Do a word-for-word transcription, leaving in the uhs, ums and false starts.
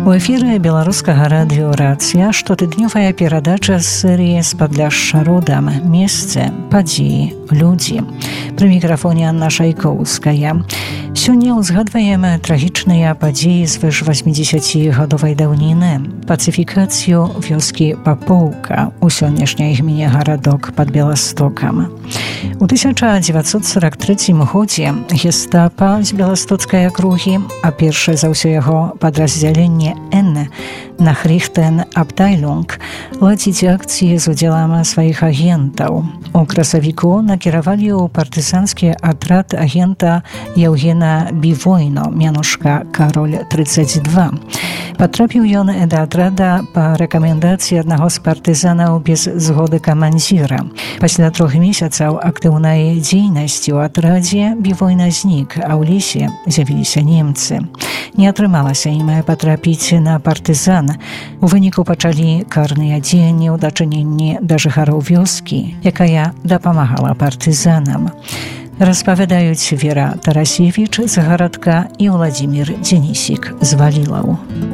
У эфіры беларускага радыё «Рацыя» штотыднёвая перадача з серыі «Спадляшша родам. Месцы, падзеі, людзі». Пры мікрафоне Анна Шайкоўская. Сёння ўзгадваем трагічныя падзеі звыш васьмідзесяцігадовай даўніны. Пацыфікацыю вёскі Папоўка у сённяшняй гміне гарадок пад Беластокам. У тысяча дзевяцьсот сорок трэцім годзе гестапа з беластоцкай акругі, а першае за ўсё яго падраздзяленне Н Nachrichten Abteilung ладзіць акцыі з удзелам сваіх агентаў. У красавіку накіравалі ў партызанскі атрад агента Яўгена Бівойно, мянушка Кароль тридцать два. Патрапіў ён да атрада па рэкамендацыі аднаго з партызанаў без згоды камандзіра. Пасля трох месяцаў актыўнай дзейнасці ў атрадзе Бівойна знік, а ў лесе з'явіліся немцы. Не атрымалася ім патрапіць на партызан. У выніку пачалі карныя дзеянні ў дачыненні да жыхароў вёскі, якая дапамагала партызанам. Распавядаюць Вера Тарасевіч з гарадка і Владзімір Дзенісік з Валілаў.